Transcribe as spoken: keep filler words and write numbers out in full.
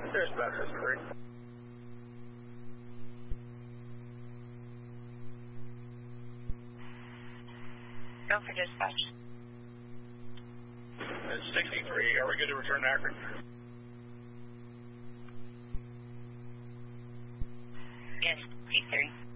There's about this three. Go for dispatch. It's sixty-three. Are we good to return to Akron? Yes, T three.